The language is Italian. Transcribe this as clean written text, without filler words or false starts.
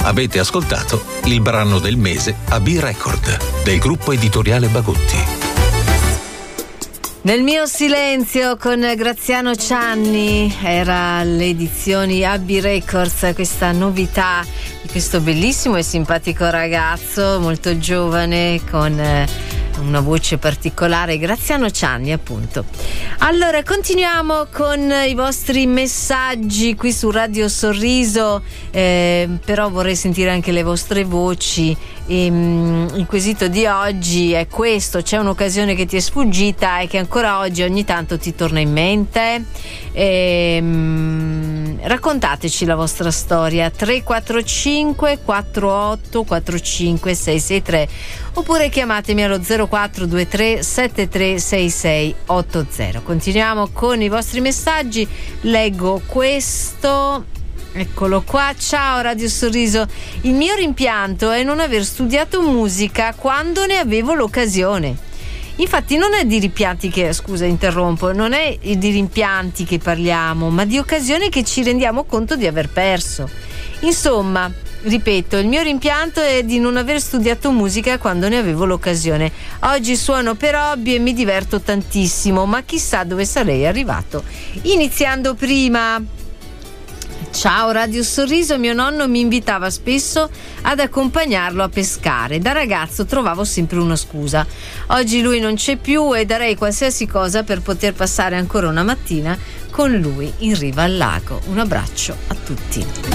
Avete ascoltato il brano del mese AB Record del gruppo editoriale Bagotti. Nel mio silenzio con Graziano Cianni era le edizioni AB Records, questa novità di questo bellissimo e simpatico ragazzo molto giovane con una voce particolare, Graziano Cianni appunto. Allora continuiamo con i vostri messaggi qui su Radio Sorriso, però vorrei sentire anche le vostre voci. Il quesito di oggi è questo: c'è un'occasione che ti è sfuggita e che ancora oggi ogni tanto ti torna in mente? Raccontateci la vostra storia. 345 48 45 663 oppure chiamatemi allo 0423 7366 80. Continuiamo con i vostri messaggi, leggo questo. Eccolo qua. Ciao Radio Sorriso, il mio rimpianto è non aver studiato musica quando ne avevo l'occasione. Infatti non è di rimpianti che, scusa interrompo, non è di rimpianti che parliamo, ma di occasioni che ci rendiamo conto di aver perso. Insomma, ripeto, il mio rimpianto è di non aver studiato musica quando ne avevo l'occasione. Oggi suono per hobby e mi diverto tantissimo, ma chissà dove sarei arrivato iniziando prima. Ciao Radio Sorriso, mio nonno mi invitava spesso ad accompagnarlo a pescare. Da ragazzo trovavo sempre una scusa. Oggi lui non c'è più e darei qualsiasi cosa per poter passare ancora una mattina con lui in riva al lago. Un abbraccio a tutti.